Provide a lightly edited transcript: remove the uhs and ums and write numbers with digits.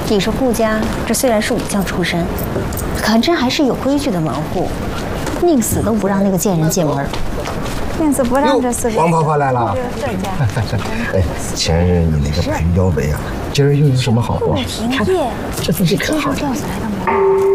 你说顾家这虽然是武将出身，可这还是有规矩的门户，宁死都不让那个贱人进门。 宁死不让这四个。 王婆婆来了。哎，前日你那个白玉腰围啊，今儿又有什么好货？ 停业， 这东西可好。 掉下来的毛。